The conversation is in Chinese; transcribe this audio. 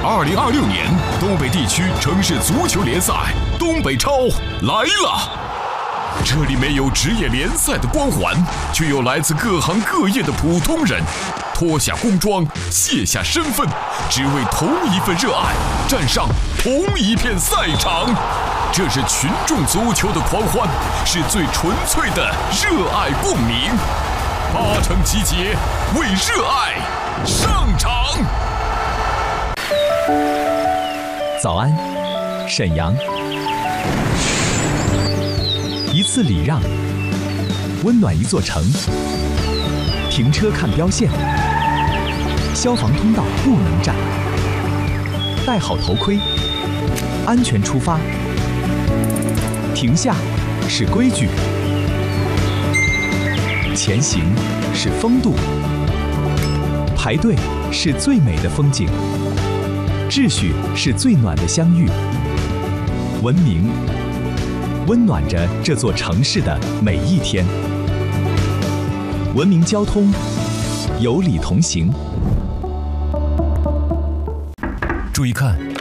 2026年东北地区城市足球联赛东北超来了！这里没有职业联赛的光环，却有来自各行各业的普通人，脱下工装，卸下身份，只为同一份热爱，站上同一片赛场。这是群众足球的狂欢，是最纯粹的热爱共鸣。8城集结，为热爱上场。 早安，沈阳。一次礼让，温暖一座城。停车看标线，消防通道不能占。戴好头盔，安全出发。停下是规矩，前行是风度，排队是最美的风景，秩序是最暖的相遇，文明温暖着这座城市的每一天。文明交通，有礼同行。 注意看，